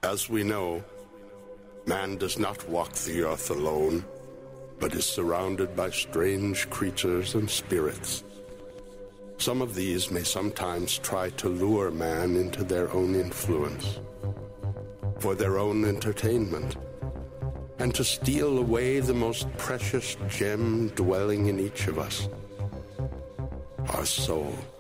As we know, man does not walk the earth alone, but is surrounded by strange creatures and spirits. Some of these may sometimes try to lure man into their own influence, for their own entertainment, and to steal away the most precious gem dwelling in each of us, our soul.